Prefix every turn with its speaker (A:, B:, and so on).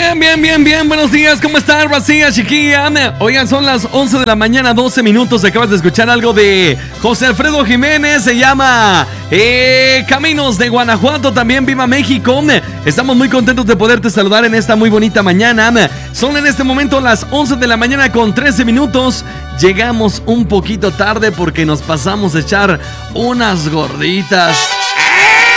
A: Bien. Buenos días, ¿cómo están, Racía, chiquilla? Oigan, son las 11 de la mañana, 12 minutos. Acabas de escuchar algo de José Alfredo Jiménez. Se llama Caminos de Guanajuato. También Viva México. Estamos muy contentos de poderte saludar en esta muy bonita mañana. Son en este momento las 11 de la mañana con 13 minutos. Llegamos un poquito tarde porque nos pasamos a echar unas gorditas.